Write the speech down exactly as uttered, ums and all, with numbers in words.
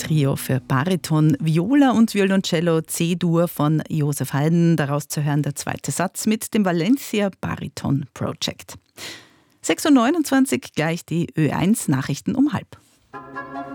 Trio für Bariton, Viola und Violoncello C-Dur von Josef Haydn. Daraus zu hören der zweite Satz mit dem Valencia Bariton Project. sechs Uhr neunundzwanzig, gleich die Ö eins Nachrichten um halb.